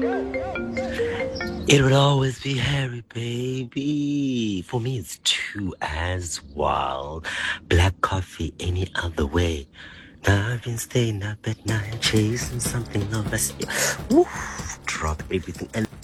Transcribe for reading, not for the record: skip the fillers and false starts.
It would always be Harry, baby. For me, it's two as well. Black coffee any other way. Now I've been staying up at night chasing something of us. Woo! Drop everything and